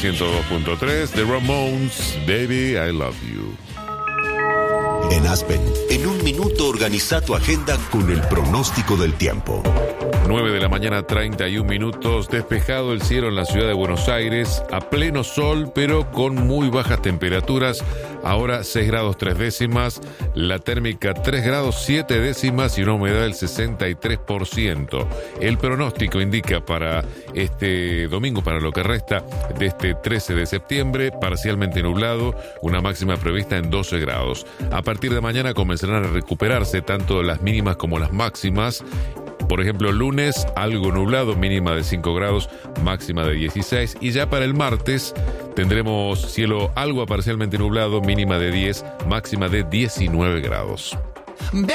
102.3, The Ramones, Baby, I Love You. En Aspen, en un minuto organiza tu agenda con el pronóstico del tiempo. 9 de la mañana, 31 minutos, despejado el cielo en la ciudad de Buenos Aires, a pleno sol, pero con muy bajas temperaturas. Ahora 6 grados 3 décimas, la térmica 3 grados 7 décimas y una humedad del 63%. El pronóstico indica para este domingo, para lo que resta de este 13 de septiembre, parcialmente nublado, una máxima prevista en 12 grados. A partir de mañana comenzarán a recuperarse tanto las mínimas como las máximas. Por ejemplo, lunes, algo nublado, mínima de 5 grados, máxima de 16. Y ya para el martes tendremos cielo algo parcialmente nublado, mínima de 10, máxima de 19 grados.